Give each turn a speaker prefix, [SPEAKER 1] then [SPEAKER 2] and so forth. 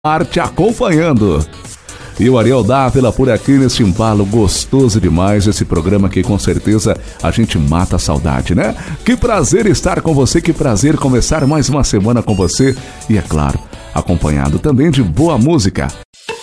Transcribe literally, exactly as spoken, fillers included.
[SPEAKER 1] Te acompanhando. E o Ariel Dávila por aqui nesse embalo gostoso demais, esse programa que com certeza a gente mata a saudade, né? Que prazer estar com você, que prazer começar mais uma semana com você e, é claro, acompanhado também de boa música.